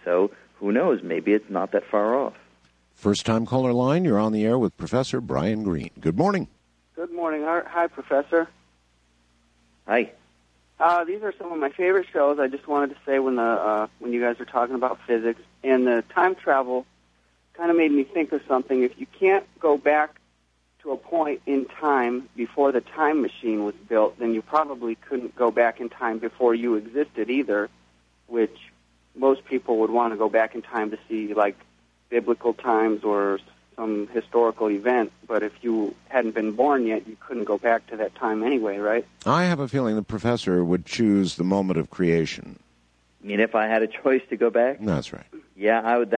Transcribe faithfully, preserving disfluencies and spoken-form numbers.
So who knows? Maybe it's not that far off. First-time caller line, you're on the air with Professor Brian Greene. Good morning. Good morning. Hi, Professor. Hi. Uh, these are some of my favorite shows. I just wanted to say when the uh, when you guys were talking about physics and the time travel, kind of made me think of something. If you can't go back to a point in time before the time machine was built, then you probably couldn't go back in time before you existed either, which most people would want to go back in time to see, like, biblical times or some historical event. But if you hadn't been born yet, you couldn't go back to that time anyway, right? I have a feeling the professor would choose the moment of creation. I mean, if I had a choice to go back? That's right. Yeah, I would.